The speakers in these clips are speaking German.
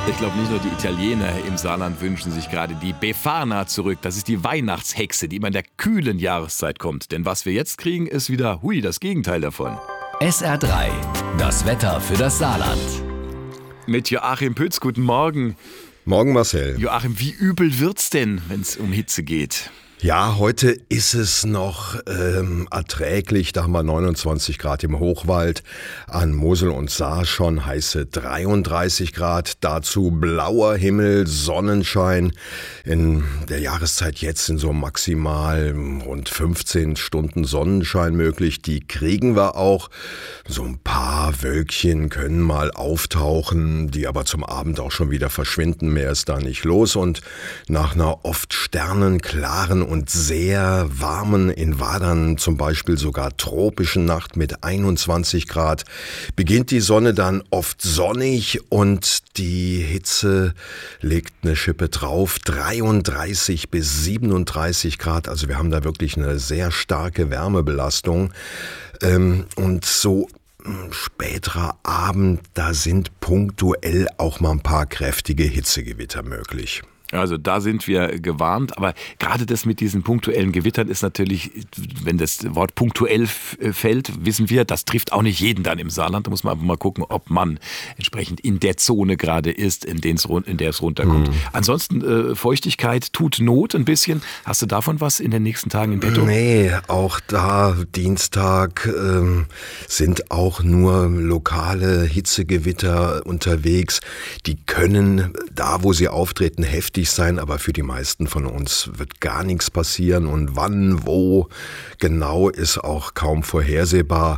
Ich glaube, nicht nur die Italiener im Saarland wünschen sich gerade die Befana zurück. Das ist die Weihnachtshexe, die immer in der kühlen Jahreszeit kommt. Denn was wir jetzt kriegen, ist wieder, das Gegenteil davon. SR3, das Wetter für das Saarland. Mit Joachim Pütz, guten Morgen. Morgen, Marcel. Joachim, wie übel wird's denn, wenn es um Hitze geht? Ja, heute ist es noch erträglich. Da haben wir 29 Grad im Hochwald, an Mosel und Saar schon heiße 33 Grad. Dazu blauer Himmel, Sonnenschein. In der Jahreszeit jetzt sind so maximal rund 15 Stunden Sonnenschein möglich. Die kriegen wir auch. So ein paar Wölkchen können mal auftauchen, die aber zum Abend auch schon wieder verschwinden. Mehr ist da nicht los. Und nach einer oft sternenklaren und sehr warmen, in Wadern zum Beispiel sogar tropischen Nacht mit 21 Grad, beginnt die Sonne dann oft sonnig und die Hitze legt eine Schippe drauf, 33 bis 37 Grad, also wir haben da wirklich eine sehr starke Wärmebelastung und so späterer Abend, da sind punktuell auch mal ein paar kräftige Hitzegewitter möglich. Also da sind wir gewarnt, aber gerade das mit diesen punktuellen Gewittern ist natürlich, wenn das Wort punktuell fällt, wissen wir, das trifft auch nicht jeden dann im Saarland. Da muss man einfach mal gucken, ob man entsprechend in der Zone gerade ist, in der es runterkommt. Ansonsten Feuchtigkeit tut Not ein bisschen. Hast du davon was in den nächsten Tagen in petto? Nee, auch da Dienstag sind auch nur lokale Hitzegewitter unterwegs. Die können da, wo sie auftreten, heftig sein, aber für die meisten von uns wird gar nichts passieren und wann, wo genau ist auch kaum vorhersehbar.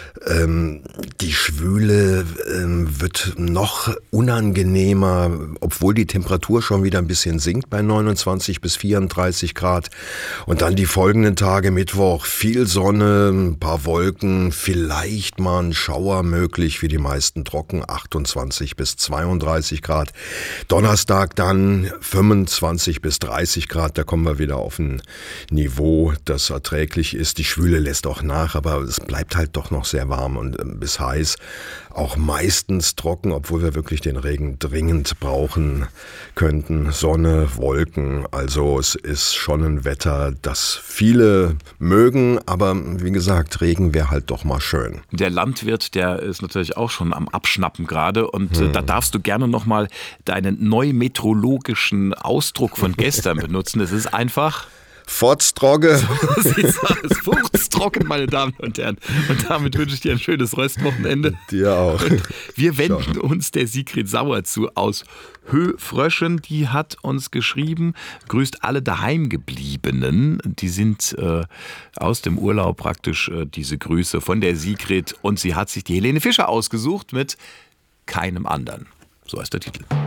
Die Schwüle wird noch unangenehmer, obwohl die Temperatur schon wieder ein bisschen sinkt bei 29 bis 34 Grad. Und dann die folgenden Tage, Mittwoch, viel Sonne, ein paar Wolken, vielleicht mal ein Schauer möglich, für die meisten trocken, 28 bis 32 Grad. Donnerstag dann 25 bis 30 Grad, da kommen wir wieder auf ein Niveau, das erträglich ist. Die Schwüle lässt auch nach, aber es bleibt halt doch noch sehr warm und bis heiß. Auch meistens trocken, obwohl wir wirklich den Regen dringend brauchen könnten. Sonne, Wolken, also es ist schon ein Wetter, das viele mögen, aber wie gesagt, Regen wäre halt doch mal schön. Der Landwirt, der ist natürlich auch schon am Abschnappen gerade und da darfst du gerne nochmal deinen neumetrologischen Ausdruck von gestern benutzen. Das ist einfach Fotztrogge. So sieht's aus. Fuchstrocken, meine Damen und Herren. Und damit wünsche ich dir ein schönes Restwochenende. Dir auch. Und wir wenden uns der Sigrid Sauer zu aus Höfröschen. Die hat uns geschrieben, grüßt alle Daheimgebliebenen. Die sind aus dem Urlaub praktisch diese Grüße von der Sigrid. Und sie hat sich die Helene Fischer ausgesucht mit Keinem anderen. So heißt der Titel.